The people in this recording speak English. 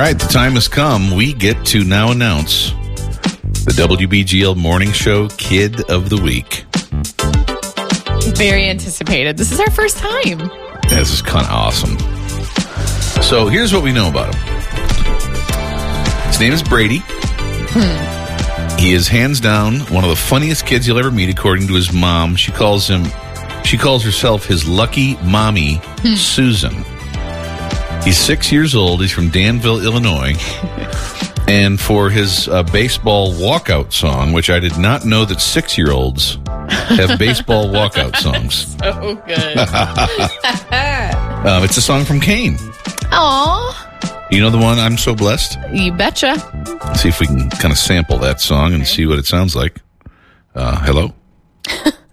right, the time has come. We get to now announce the WBGL Morning Show Kid of the Week. Very anticipated. This is our first time. This is kind of awesome. So here's what we know about him. His name is Brady. He is hands down one of the funniest kids you'll ever meet, according to his mom. She calls herself his lucky mommy, Susan. He's 6 years old. He's from Danville, Illinois. And for his baseball walkout song, which I did not know that 6-year-olds have baseball walkout songs. So good. It's a song from Kane. Aw. You know the one, I'm So Blessed? You betcha. Let's see if we can kind of sample that song and see what it sounds like. Hello?